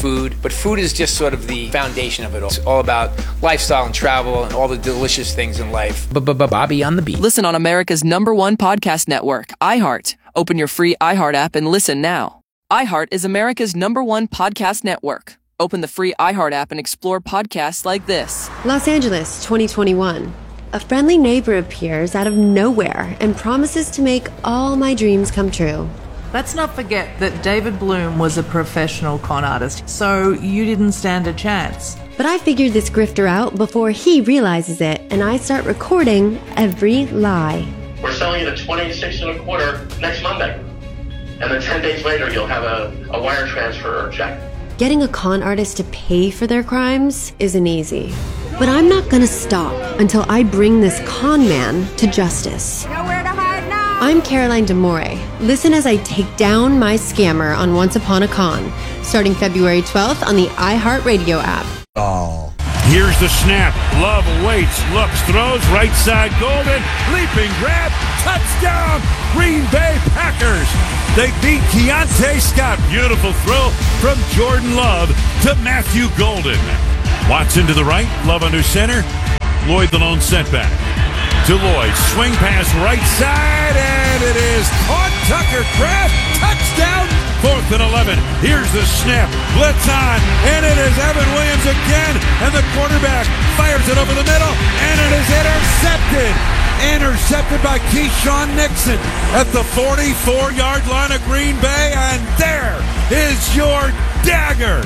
but food is just sort of the foundation of it all. It's all about lifestyle and travel and all the delicious things in life. Bobby on the Beat. Listen on America's number one podcast network, iHeart. Open your free iHeart app and listen now. iHeart is America's number one podcast network. Open the free iHeart app and explore podcasts like this. Los Angeles, twenty twenty-one. A friendly neighbor appears out of nowhere and promises to make all my dreams come true. Let's not forget that David Bloom was a professional con artist, so you didn't stand a chance. But I figured this grifter out before he realizes it, and I start recording every lie. We're selling it at twenty-six and a quarter next Monday. And then ten days later, you'll have a, a wire transfer or check. Getting a con artist to pay for their crimes isn't easy. But I'm not gonna stop until I bring this con man to justice. Nowhere to hide now! I'm Caroline D'Amore. Listen as I take down my scammer on Once Upon a Con, starting February twelfth on the iHeartRadio app. Oh. Here's the snap. Love waits, looks, throws, right side Golden, leaping grab, touchdown, Green Bay Packers. They beat Keontae Scott. Beautiful throw from Jordan Love to Matthew Golden. Watson to the right, Love under center. Lloyd the lone setback. To Lloyd, swing pass right side, and it is caught. Tucker Kraft, touchdown, fourth and eleven. Here's the snap, blitz on, and it is Evan Williams again, and the quarterback fires it over the middle, and it is intercepted. Intercepted by Keyshawn Nixon at the forty-four-yard line of Green Bay, and there is your dagger.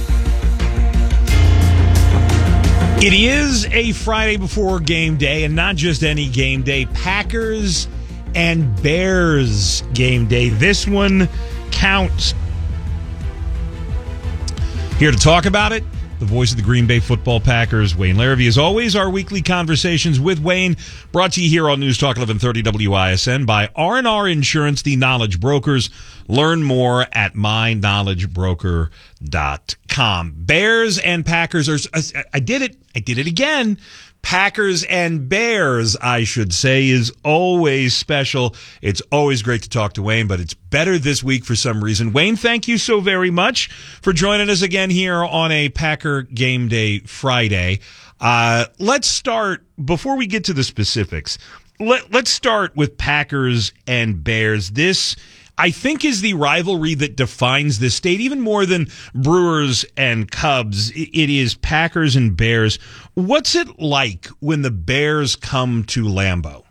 It is a Friday before game day, and not just any game day. Packers and Bears game day. This one counts. Here to talk about it, the voice of the Green Bay football Packers, Wayne Larrivee. As always, our weekly conversations with Wayne, brought to you here on News Talk eleven thirty W I S N by R and R Insurance, the Knowledge Brokers. Learn more at my knowledge broker dot com. Bears and Packers are, I did it, I did it again. Packers and Bears, I should say, is always special. It's always great to talk to Wayne, but it's better this week for some reason. Wayne, thank you so very much for joining us again here on a Packer Game Day Friday. Uh, let's start, before we get to the specifics, let, let's start with Packers and Bears. This, I think, is the rivalry that defines this state, even more than Brewers and Cubs. It is Packers and Bears. What's it like when the Bears come to Lambeau?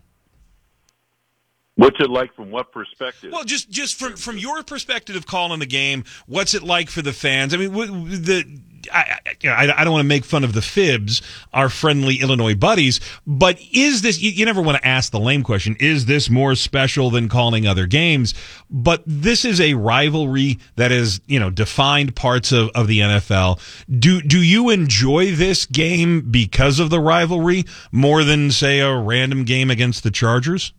What's it like from what perspective? Well, just just from from your perspective of calling the game, what's it like for the fans? I mean, the I, I, I don't want to make fun of the Fibs, our friendly Illinois buddies, but is this, you, you never want to ask the lame question, is this more special than calling other games? But this is a rivalry that has, you know, defined parts of, of the N F L. Do, do you enjoy this game because of the rivalry more than, say, a random game against the Chargers?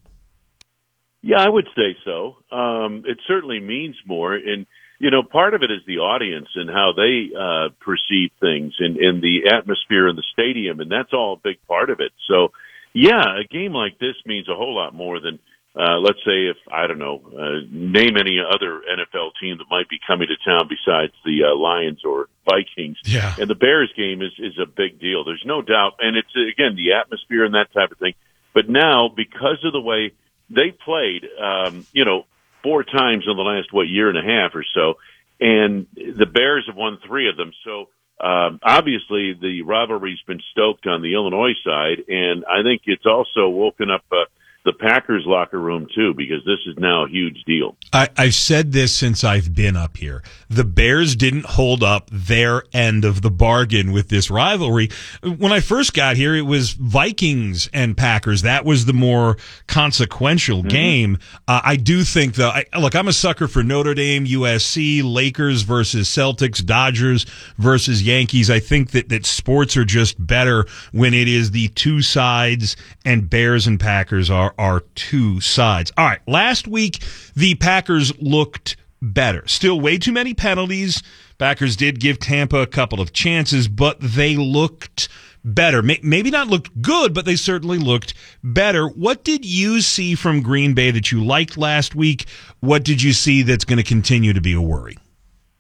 Yeah, I would say so. Um, it certainly means more. And, you know, part of it is the audience and how they uh, perceive things and, and the atmosphere in the stadium, and that's all a big part of it. So, yeah, a game like this means a whole lot more than, uh, let's say, if, I don't know, uh, name any other N F L team that might be coming to town besides the uh, Lions or Vikings. Yeah. And the Bears game is, is a big deal. There's no doubt. And it's, again, the atmosphere and that type of thing. But now, because of the way they played, um, you know, four times in the last, what, year and a half or so, and the Bears have won three of them. So, um, obviously, the rivalry's been stoked on the Illinois side, and I think it's also woken up uh, the Packers locker room, too, because this is now a huge deal. I, I've said this since I've been up here. The Bears didn't hold up their end of the bargain with this rivalry. When I first got here, it was Vikings and Packers. That was the more consequential mm-hmm. game. Uh, I do think, though, I, look, I'm a sucker for Notre Dame, U S C, Lakers versus Celtics, Dodgers versus Yankees. I think that, that sports are just better when it is the two sides, and Bears and Packers are are two sides. All right, last week, the Packers looked better. Still way too many penalties. Packers did give Tampa a couple of chances, but they looked better. Maybe not looked good, but they certainly looked better. What did you see from Green Bay that you liked last week? What did you see that's going to continue to be a worry?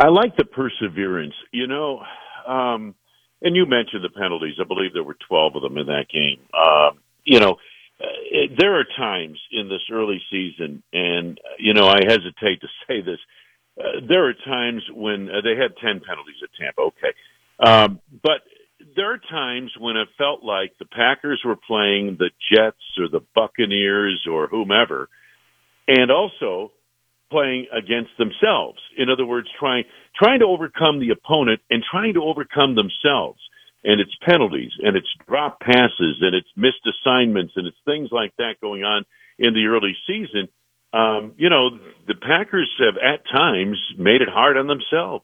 I like the perseverance. You know, um, and you mentioned the penalties. I believe there were twelve of them in that game. Uh, you know, uh, there are times in this early season, and, you know, I hesitate to say this, uh, there are times when uh, they had ten penalties at Tampa, okay. Um, but there are times when it felt like the Packers were playing the Jets or the Buccaneers or whomever, and also playing against themselves. In other words, trying trying to overcome the opponent and trying to overcome themselves. And it's penalties, and it's drop passes, and it's missed assignments, and it's things like that going on in the early season. Um, you know, the Packers have at times made it hard on themselves.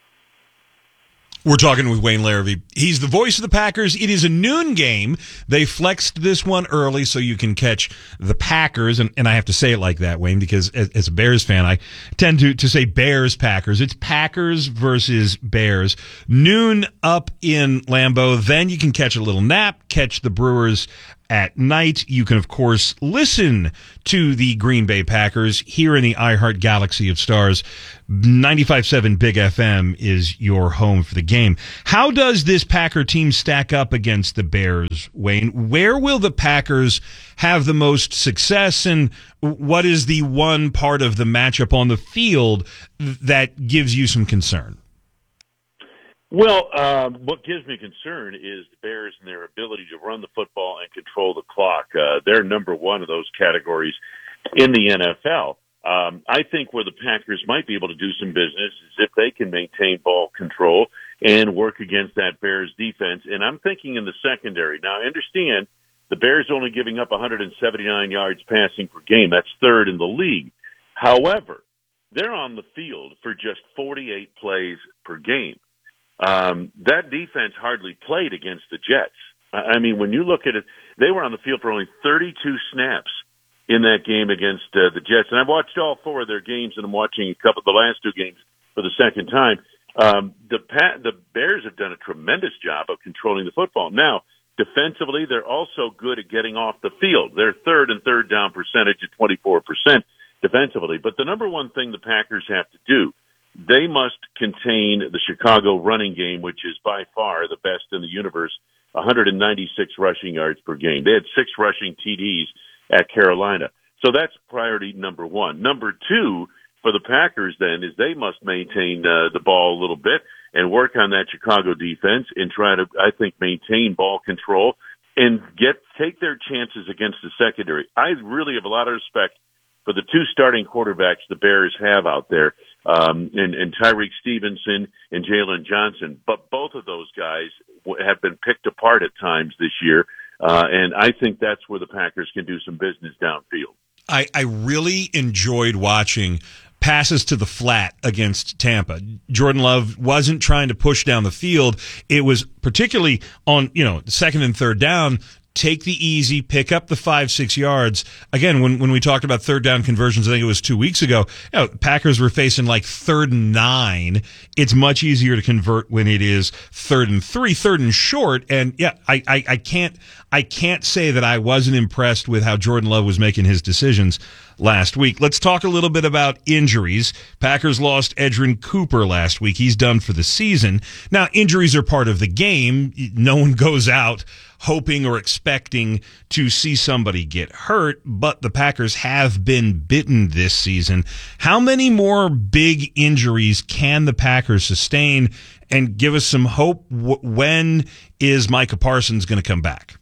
We're talking with Wayne Larrivee. He's the voice of the Packers. It is a noon game. They flexed this one early so you can catch the Packers. And, and I have to say it like that, Wayne, because as, as a Bears fan, I tend to, to say Bears Packers. It's Packers versus Bears. Noon up in Lambeau. Then you can catch a little nap, catch the Brewers at night. You can, of course, listen to the Green Bay Packers here in the iHeart Galaxy of Stars. ninety-five point seven Big F M is your home for the game. How does this Packer team stack up against the Bears, Wayne? Where will the Packers have the most success, and what is the one part of the matchup on the field that gives you some concern? Well, um, what gives me concern is the Bears and their ability to run the football and control the clock. Uh, they're number one of those categories in the N F L. Um, I think where the Packers might be able to do some business is if they can maintain ball control and work against that Bears defense. And I'm thinking in the secondary. Now, I understand the Bears only giving up one hundred seventy-nine yards passing per game. That's third in the league. However, they're on the field for just forty-eight plays per game. Um, that defense hardly played against the Jets. I mean, when you look at it, they were on the field for only thirty-two snaps in that game against uh, the Jets. And I've watched all four of their games, and I'm watching a couple of the last two games for the second time. Um, the Pat, the Bears have done a tremendous job of controlling the football. Now, defensively, they're also good at getting off the field. They're third and third down percentage at twenty-four percent defensively. But the number one thing the Packers have to do, they must contain the Chicago running game, which is by far the best in the universe, one hundred ninety-six rushing yards per game. They had six rushing T Ds at Carolina. So that's priority number one. Number two for the Packers then is they must maintain uh, the ball a little bit and work on that Chicago defense and try to, I think, maintain ball control and get take their chances against the secondary. I really have a lot of respect for the two starting quarterbacks the Bears have out there, um, and, and Tyreek Stevenson and Jalen Johnson. But both of those guys have been picked apart at times this year, uh, and I think that's where the Packers can do some business downfield. I, I really enjoyed watching passes to the flat against Tampa. Jordan Love wasn't trying to push down the field. It was particularly on, you know, second and third down, take the easy, pick up the five, six yards. Again, when, when we talked about third down conversions, I think it was two weeks ago, you know, Packers were facing like third and nine. It's much easier to convert when it is third and three, third and short. And yeah, I, I, I can't, I can't say that I wasn't impressed with how Jordan Love was making his decisions last week. Let's talk a little bit about injuries. Packers lost Edgerrin Cooper last week. He's done for the season. Now, injuries are part of the game. No one goes out hoping or expecting to see somebody get hurt, but the Packers have been bitten this season. How many more big injuries can the Packers sustain, and give us some hope? When is Micah Parsons going to come back?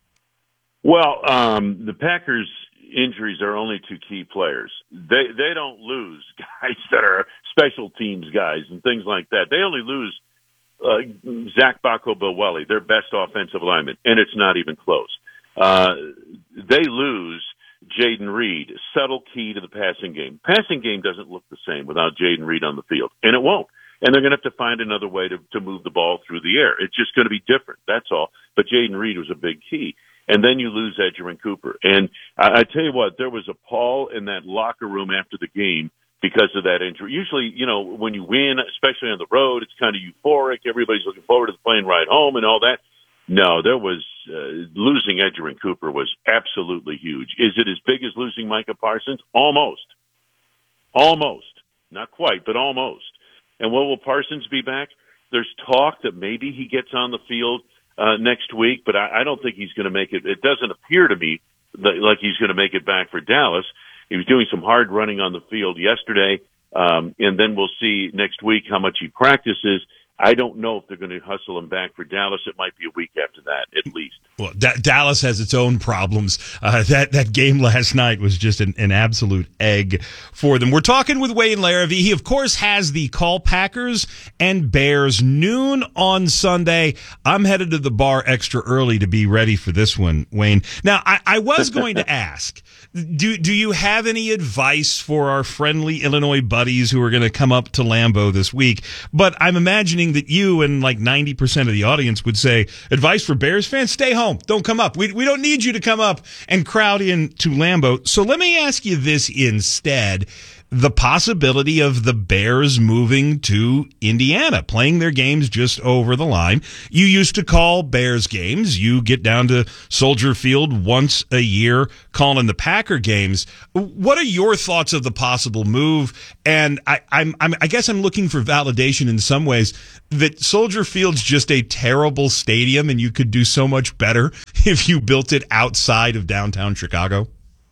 Well, um, the Packers' injuries are only to key players. They they don't lose guys that are special teams guys and things like that. They only lose uh, Zach Bacco-Bilwelli, their best offensive lineman, and it's not even close. Uh, they lose Jayden Reed, subtle key to the passing game. Passing game doesn't look the same without Jayden Reed on the field, and it won't. And they're going to have to find another way to, to move the ball through the air. It's just going to be different, that's all. But Jayden Reed was a big key. And then you lose Edgerrin Cooper. And I, I tell you what, there was a pall in that locker room after the game because of that injury. Usually, you know, when you win, especially on the road, it's kind of euphoric. Everybody's looking forward to the plane ride home and all that. No, there was uh, losing Edgerrin Cooper was absolutely huge. Is it as big as losing Micah Parsons? Almost. Almost. Not quite, but almost. And what will Parsons be back? There's talk that maybe he gets on the field uh, next week, but I, I don't think he's going to make it. It doesn't appear to me that, like he's going to make it back for Dallas. He was doing some hard running on the field yesterday, um, and then we'll see next week how much he practices. I don't know if they're going to hustle him back for Dallas. It might be a week after that, at least. Well, D- Dallas has its own problems. Uh, that that game last night was just an, an absolute egg for them. We're talking with Wayne Larrivee. He, of course, has the call Packers and Bears noon on Sunday. I'm headed to the bar extra early to be ready for this one, Wayne. Now, I, I was going to ask, do do you have any advice for our friendly Illinois buddies who are going to come up to Lambeau this week? But I'm imagining that you and like ninety percent of the audience would say, advice for Bears fans, stay home. Don't come up. We we don't need you to come up and crowd in to Lambeau. So let me ask you this instead. The possibility of the Bears moving to Indiana, playing their games just over the line. You used to call Bears games. You get down to Soldier Field once a year calling the Packer games. What are your thoughts of the possible move? And I, I'm, I'm, I guess I'm looking for validation in some ways that Soldier Field's just a terrible stadium and you could do so much better if you built it outside of downtown Chicago.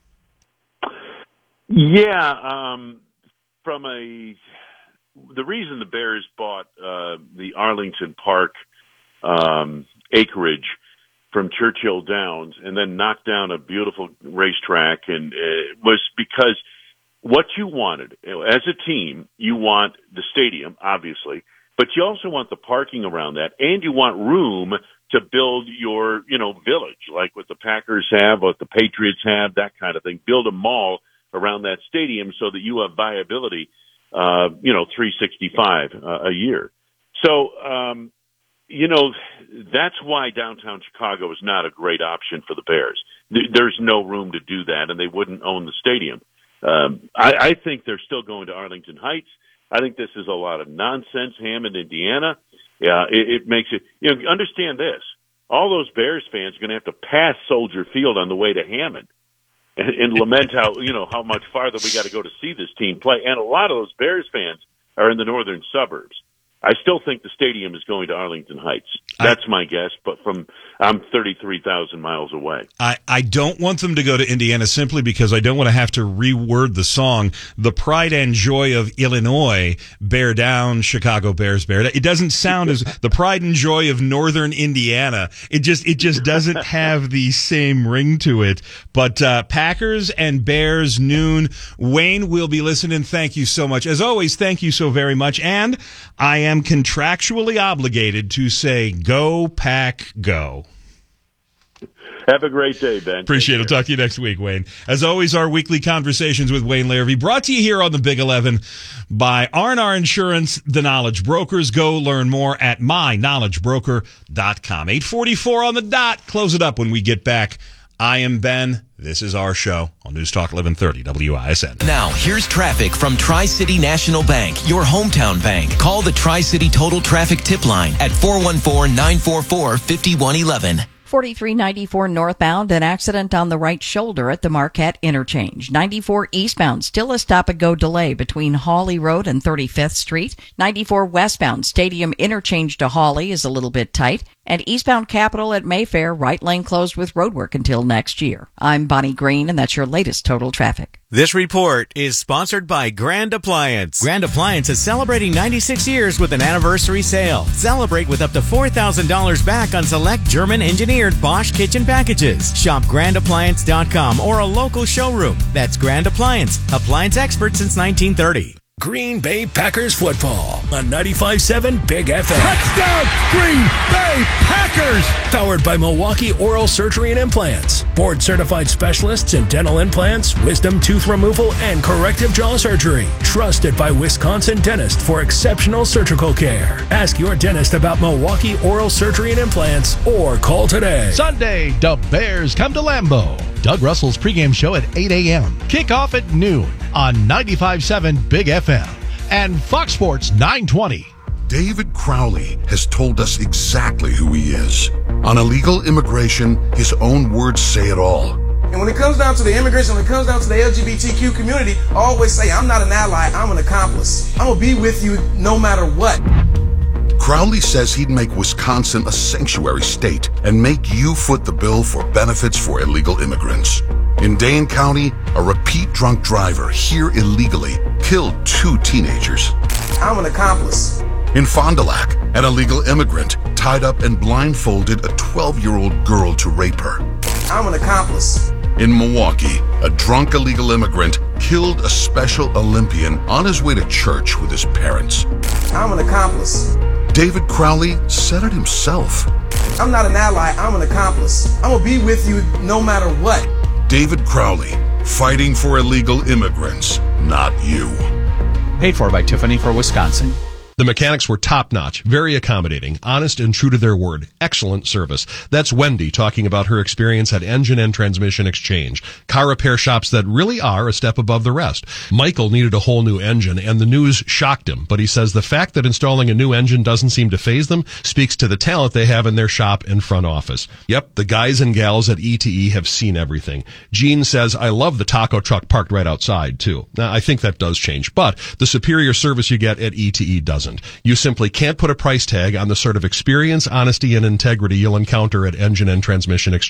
Yeah, um, from a the reason the Bears bought uh, the Arlington Park um, acreage from Churchill Downs and then knocked down a beautiful racetrack and uh, was because what you wanted as a team, you want the stadium, obviously, but you also want the parking around that, and you want room to build your, you know, village, like what the Packers have, what the Patriots have, that kind of thing. Build a mall around that stadium so that you have viability, uh, you know, three sixty-five uh, a year. So, um, you know, that's why downtown Chicago is not a great option for the Bears. There's no room to do that, and they wouldn't own the stadium. Um, I, I think they're still going to Arlington Heights. I think this is a lot of nonsense. Hammond, Indiana. Yeah, it, it makes it, you know, understand this. All those Bears fans are going to have to pass Soldier Field on the way to Hammond. And, and lament how, you know, how much farther we got to go to see this team play. And a lot of those Bears fans are in the northern suburbs. I still think the stadium is going to Arlington Heights. That's I, my guess, but from I'm thirty-three thousand miles away. I, I don't want them to go to Indiana simply because I don't want to have to reword the song. The pride and joy of Illinois, bear down, Chicago Bears, bear down. It doesn't sound as the pride and joy of northern Indiana. It just it just doesn't have the same ring to it. But uh, Packers and Bears noon. Wayne will be listening. Thank you so much. As always, thank you so very much. And I am contractually obligated to say, go, Pack, go. Have a great day, Ben. Appreciate it. I'll talk to you next week, Wayne. As always, our weekly conversations with Wayne Larrivee brought to you here on the Big eleven by R and R Insurance, the Knowledge Brokers. Go learn more at my knowledge broker dot com. eight forty-four on the dot. Close it up when we get back. I am Ben. This is our show on News Talk eleven thirty W I S N. Now, here's traffic from Tri-City National Bank, your hometown bank. Call the Tri-City Total Traffic Tip Line at four one four, nine four four, five one one one. forty-three ninety-four northbound, an accident on the right shoulder at the Marquette interchange. ninety-four eastbound, still a stop-and-go delay between Hawley Road and thirty-fifth Street. ninety-four westbound, Stadium interchange to Hawley is a little bit tight. And eastbound Capitol at Mayfair, right lane closed with roadwork until next year. I'm Bonnie Green, and that's your latest total traffic. This report is sponsored by Grand Appliance. Grand Appliance is celebrating ninety-six years with an anniversary sale. Celebrate with up to four thousand dollars back on select German-engineered Bosch kitchen packages. Shop grand appliance dot com or a local showroom. That's Grand Appliance, appliance expert since nineteen thirty. Green Bay Packers football on ninety-five point seven Big F M. Touchdown, Green Bay Packers! Powered by Milwaukee Oral Surgery and Implants. Board certified specialists in dental implants, wisdom tooth removal, and corrective jaw surgery. Trusted by Wisconsin dentists for exceptional surgical care. Ask your dentist about Milwaukee Oral Surgery and Implants or call today. Sunday, the Bears come to Lambeau. Doug Russell's pregame show at eight a.m. Kickoff at noon on ninety-five point seven Big F M and Fox Sports nine twenty. David Crowley has told us exactly who he is. On illegal immigration, his own words say it all. And when it comes down to the immigrants, when it comes down to the L G B T Q community, I always say, I'm not an ally, I'm an accomplice. I'm going to be with you no matter what. Crowley says he'd make Wisconsin a sanctuary state and make you foot the bill for benefits for illegal immigrants. In Dane County, a repeat drunk driver here illegally killed two teenagers. I'm an accomplice. In Fond du Lac, an illegal immigrant tied up and blindfolded a twelve-year-old girl to rape her. I'm an accomplice. In Milwaukee, a drunk illegal immigrant killed a Special Olympian on his way to church with his parents. I'm an accomplice. David Crowley said it himself. I'm not an ally, I'm an accomplice. I'm going to be with you no matter what. David Crowley, fighting for illegal immigrants, not you. Paid for by Tiffany for Wisconsin. The mechanics were top-notch, very accommodating, honest and true to their word. Excellent service. That's Wendy talking about her experience at Engine and Transmission Exchange. Car repair shops that really are a step above the rest. Michael needed a whole new engine, and the news shocked him. But he says the fact that installing a new engine doesn't seem to faze them speaks to the talent they have in their shop and front office. Yep, the guys and gals at E T E have seen everything. Gene says, I love the taco truck parked right outside, too. Now, I think that does change, but the superior service you get at E T E doesn't. You simply can't put a price tag on the sort of experience, honesty, and integrity you'll encounter at Engine and Transmission Exchange.